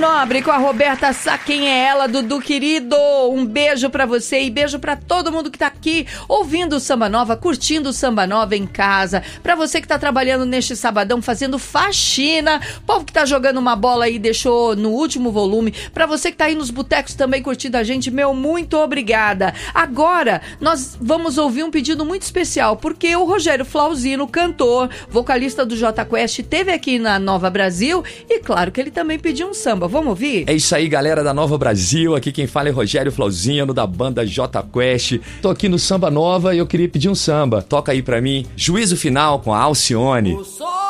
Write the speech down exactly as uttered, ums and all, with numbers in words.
Nobre com a Roberta Sá, quem é ela, Dudu querido, um beijo pra você e beijo pra todo mundo que tá aqui ouvindo o Samba Nova, curtindo o Samba Nova em casa, pra você que tá trabalhando neste sabadão, fazendo faxina, povo que tá jogando uma bola aí, deixou no último volume, pra você que tá aí nos botecos também curtindo a gente, meu, muito obrigada. Agora, nós vamos ouvir um pedido muito especial, porque o Rogério Flauzino, cantor, vocalista do Jota Quest, esteve aqui na Nova Brasil e claro que ele também pediu um samba. Vamos ouvir? É isso aí, galera da Nova Brasil. Aqui quem fala é Rogério Flauzino, da banda Jota Quest. Tô aqui no Samba Nova e eu queria pedir um samba. Toca aí pra mim, Juízo Final com a Alcione.